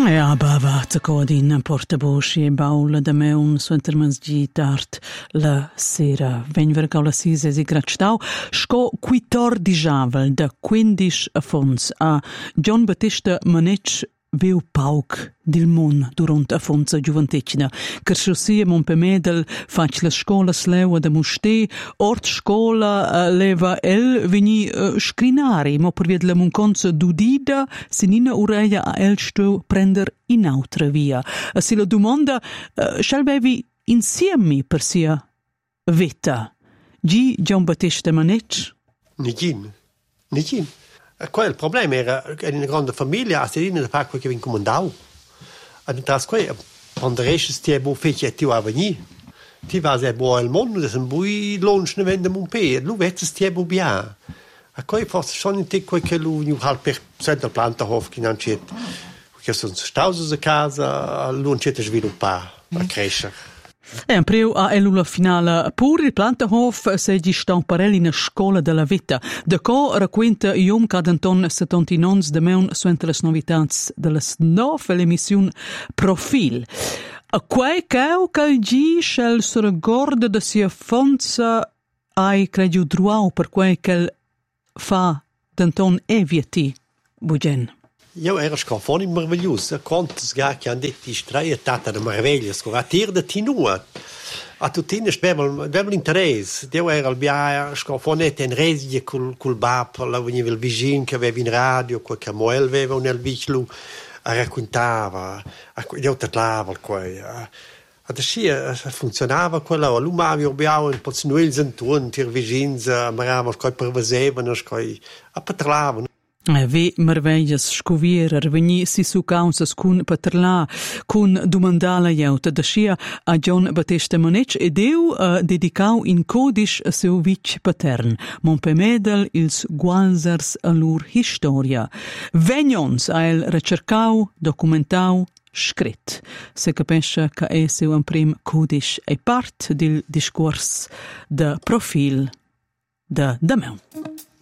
Ja, bava, zacodin, portabosci e baula da meun, suentermans gi tard la sera. Venver gau la 6 grau, sco 14 avel da 15 affons a John Battista Manetsch viu pauc dil mon durant a fonza giuventecina. Carciossia Montpemedel fac la scola sleua da Musté, ort scola leva el veni scrinari, mo per via la munconza d'udida, sinina ureia a el sto prender in autra via. A si la domanda, scelbevi insiemi per sia veta. Gi John Battista Manetsch? Nigin. Quel il problema era che in una grande famiglia a Sedina da fare quel che viene comandato. E tras quei, quando restes ti è buon fece e ti va a venire. Ti va a buon il mondo, da un bui lunch ne vende un pe, e lu vettes ti è buon bien. E quei forse sono in te quel che lu halt per sempre planta hof che non c'è. Perché sono stausos a casa, lu non c'è da sviluppare, a crescere. In priu a elula finale pur il Plantenhof segi stamparelli na scola della vita. Da co racquenta iom cadenton 79 de meun suente les novitats de les nove l'emission Profil. A quei cau cal gi schel se recorda da sia fonza ai crediu druau per quei cal fa denton evieti bugen. Io era scafoni meraviglioso, contos che hanno detto straia tata da meraviglia, a tir da tinua. A tutti bevel interesse. Io era al bia scafonetto in resia col bap, la veniva il vicino che aveva in radio, quel che Moel aveva nel vicino, raccontava, io parlava quei. Adesso funzionava quello, lui aveva un po' di noi intorno, tir vicini, marava coi pervasevano, coi a parlavano. Ve merveglias scovierer veni si su causas cun paterlà cun dumandala jauta da scia a John Battista Manetsch ed eu dedicau in codisch a seu vic patern Montpemedel ils gualzers a lur historia. Vegnons a el recercau, documentau, scrit. Se capesce ca è seu un prim codisch e part del discurs de Profil de meu.